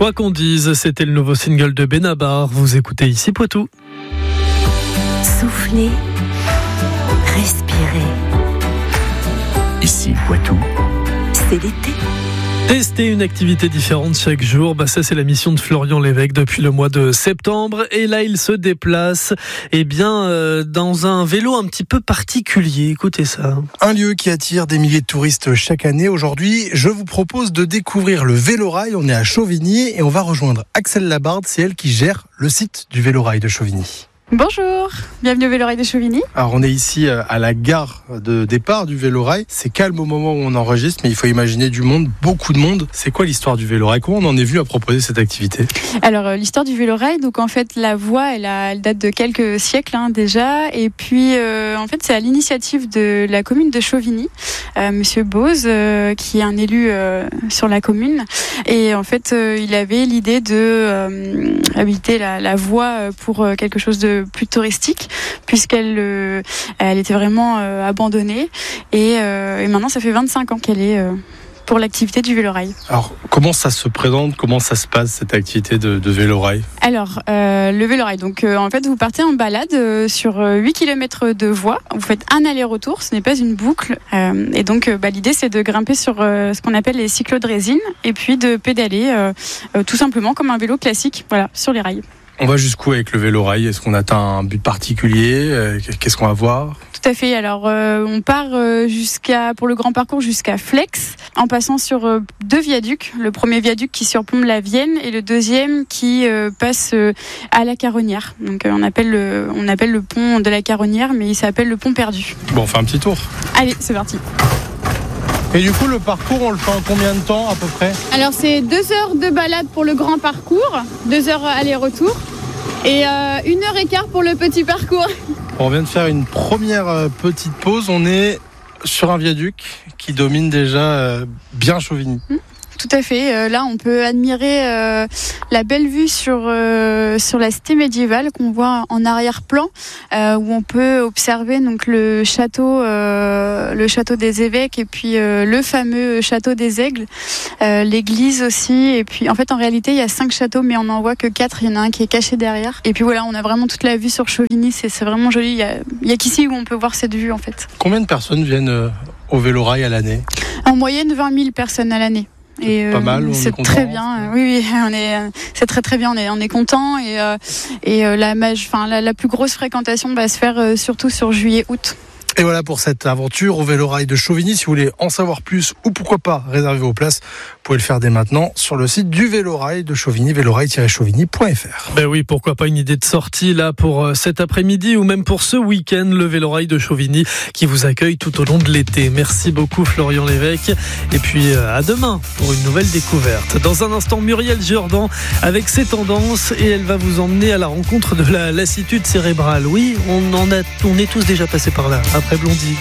Quoi qu'on dise, c'était le nouveau single de Benabar. Vous écoutez ici Poitou. Soufflez, respirez. Ici Poitou. C'est l'été. Tester une activité différente chaque jour, ça c'est la mission de Florian Lévesque depuis le mois de septembre. Et là, il se déplace dans un vélo un petit peu particulier. Écoutez ça. Un lieu qui attire des milliers de touristes chaque année. Aujourd'hui, je vous propose de découvrir le Vélorail. On est à Chauvigny et on va rejoindre Axel Labarde. C'est elle qui gère le site du Vélorail de Chauvigny. Bonjour, bienvenue au Vélorail de Chauvigny. Alors on est ici à la gare de départ du Vélorail. C'est calme au moment où on enregistre, mais il faut imaginer du monde, beaucoup de monde. C'est quoi l'histoire du Vélorail? Comment on en est venu à proposer cette activité? Alors l'histoire du Vélorail, donc en fait la voie, elle date de quelques siècles déjà. Et puis en fait c'est à l'initiative de la commune de Chauvigny, Monsieur Bose, qui est un élu sur la commune. Et en fait il avait l'idée de habiliter la voie pour quelque chose de plus touristique, puisqu'elle elle était vraiment abandonnée et maintenant ça fait 25 ans qu'elle est pour l'activité du Vélorail. Alors comment ça se présente, comment ça se passe cette activité de Vélorail? Alors le Vélorail, donc en fait vous partez en balade sur 8 km de voie, vous faites un aller-retour, ce n'est pas une boucle et donc l'idée c'est de grimper sur ce qu'on appelle les cyclos de résine et puis de pédaler tout simplement comme un vélo classique, voilà, sur les rails. On va jusqu'où avec le Vélorail? Est-ce qu'on atteint un but particulier? Qu'est-ce qu'on va voir? Tout à fait. Alors, on part pour le grand parcours jusqu'à Flex, en passant sur 2 viaducs. Le premier viaduc qui surplombe la Vienne et le deuxième qui passe à la Caronnière. Donc, on appelle le pont de la Caronnière, mais il s'appelle le pont perdu. Bon, on fait un petit tour. Allez, c'est parti. Et du coup, le parcours, on le fait en combien de temps à peu près? Alors, c'est 2 heures de balade pour le grand parcours, 2 heures aller-retour, et 1h15 pour le petit parcours. On vient de faire une première petite pause. On est sur un viaduc qui domine déjà bien Chauvigny. Tout à fait. Là, on peut admirer la belle vue sur la cité médiévale qu'on voit en arrière-plan, où on peut observer donc le château des évêques et puis le fameux château des Aigles, l'église aussi. Et puis, en fait, en réalité, il y a 5 châteaux, mais on n'en voit que 4. Il y en a un qui est caché derrière. Et puis voilà, on a vraiment toute la vue sur Chauvigny. C'est vraiment joli. Il y a qu'ici où on peut voir cette vue, en fait. Combien de personnes viennent au Vélorail à l'année? En moyenne, 20 000 personnes à l'année. Et pas mal, on c'est est content. très bien. Oui, c'est très bien. On est content et la plus grosse fréquentation va se faire surtout sur juillet-août. Et voilà pour cette aventure au Vélorail de Chauvigny. Si vous voulez en savoir plus ou pourquoi pas réserver vos places, vous pouvez le faire dès maintenant sur le site du Vélorail de Chauvigny, vélorail-chauvigny.fr. Ben oui, pourquoi pas une idée de sortie là pour cet après-midi ou même pour ce week-end, le Vélorail de Chauvigny qui vous accueille tout au long de l'été. Merci beaucoup Florian Lévesque et puis à demain pour une nouvelle découverte. Dans un instant, Muriel Jourdan avec ses tendances et elle va vous emmener à la rencontre de la lassitude cérébrale. Oui, on est tous déjà passés par là. Après Blondie.